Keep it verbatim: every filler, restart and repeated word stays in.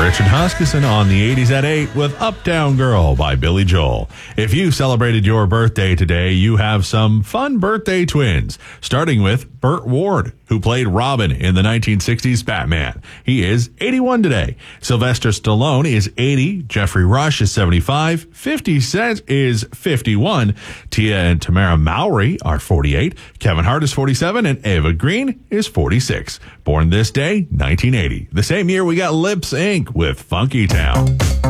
Richard Huskisson on the eighties at eight with Uptown Girl by Billy Joel. If you celebrated your birthday today, you have some fun birthday twins, starting with Burt Ward, who played Robin in the nineteen sixties Batman. He is eighty-one today. Sylvester Stallone is eighty. Jeffrey Rush is seventy-five. fifty Cent is fifty-one. Tia and Tamara Mowry are forty-eight. Kevin Hart is forty-seven. And Ava Green is forty-six. Born this day, nineteen eighty. The same year we got Lips Incorporated with Funky Town.